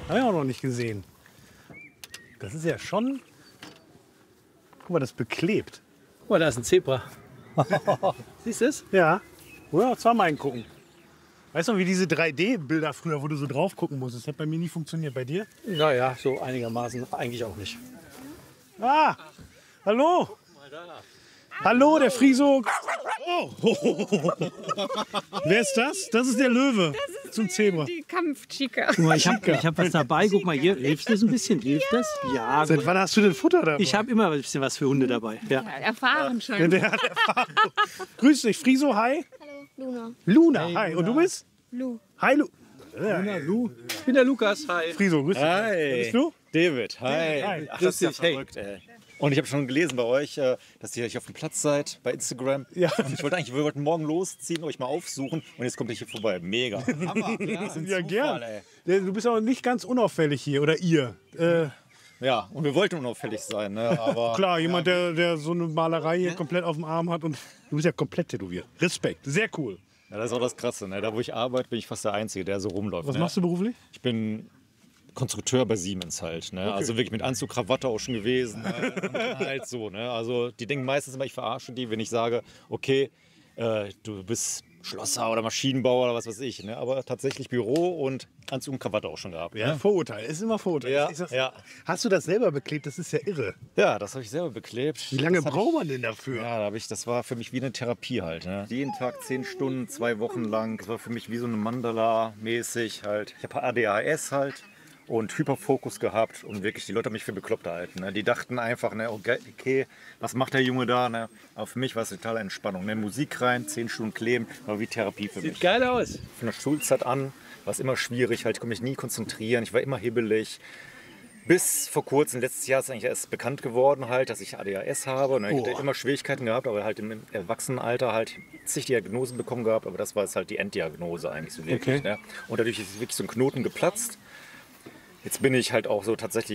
Habe ich auch noch nicht gesehen. Das ist ja schon... Guck mal, das ist beklebt. Guck mal, da ist ein Zebra. Siehst du es? Ja. Wollen wir auch zweimal hingucken. Weißt du, wie diese 3D-Bilder früher, wo du so drauf gucken musstest? Das hat bei mir nie funktioniert. Bei dir? Naja, so einigermaßen. Eigentlich auch nicht. Ah, hallo. Hallo, der Friso. Oh. Wer ist das? Das ist der Löwe. Das ist zum Zebra. Die Kampfchica. Guck mal, ich hab was dabei. Guck mal hier. Hilft das ein bisschen? Hilft das? Ja. Seit wann hast du denn Futter dabei? Ich habe immer ein bisschen was für Hunde dabei. Ja. Ja, erfahren schon. Der hat Erfahrung. Grüß dich, Friso. Hi. Hallo, Luna. Luna. Hi. Und du bist? Lu. Hi, Lu. Ich bin der Lukas. Hi. Friso, grüß dich. Hi. Wer bist du? David, hi. Hi. Ach, das ist ja verrückt, ey. Und ich habe schon gelesen bei euch, dass ihr hier auf dem Platz seid, bei Instagram. Ja. Und wir wollten morgen losziehen, euch mal aufsuchen und jetzt kommt ihr hier vorbei. Mega. Hammer. Ja, gern. Ey. Du bist auch nicht ganz unauffällig hier, oder ihr. Ja, und wir wollten unauffällig sein, ne? Aber Klar, jemand, der so eine Malerei hier komplett auf dem Arm hat und du bist ja komplett tätowiert. Respekt, sehr cool. ja, das ist auch das Krasse, ne? Da wo ich arbeite, bin ich fast der Einzige, der so rumläuft. Was ne? machst du beruflich? Ich bin Konstrukteur bei Siemens halt, ne? Also wirklich mit Anzug, Krawatte auch schon gewesen. Ne? Und halt so, ne? Also die denken meistens immer, ich verarsche die, wenn ich sage, okay, du bist Schlosser oder Maschinenbauer oder was weiß ich, ne? Aber tatsächlich Büro und Anzug und Krawatte auch schon gehabt. Ja, Ne? Vorurteil, ist immer Vorurteil. Ja, Ich sag's- ja. Hast du das selber beklebt? Das ist ja irre. Ja, das habe ich selber beklebt. Wie lange Das hab braucht man denn dafür? Ja, das war für mich wie eine Therapie halt. Ne? Jeden Tag 10 Stunden, 2 Wochen lang. Das war für mich wie so eine Mandala-mäßig halt. Ich habe ADHS halt und Hyperfokus gehabt und wirklich, die Leute haben mich für bekloppt gehalten. Ne? Die dachten einfach, ne, okay, was macht der Junge da? Ne? Aber für mich war es totale Entspannung. Ne? Musik rein, 10 Stunden kleben, war wie Therapie für mich. Sieht geil aus. Von der Schulzeit an war es immer schwierig, halt, ich konnte mich nie konzentrieren, ich war immer hibbelig. Bis vor kurzem, letztes Jahr ist eigentlich erst bekannt geworden, halt, dass ich ADHS habe. Ne? Ich hatte immer Schwierigkeiten gehabt, aber halt im Erwachsenenalter halt zig Diagnosen bekommen gehabt, aber das war jetzt halt die Enddiagnose eigentlich so wirklich. Okay. Ne? Und dadurch ist wirklich so ein Knoten geplatzt. Jetzt bin ich halt auch so tatsächlich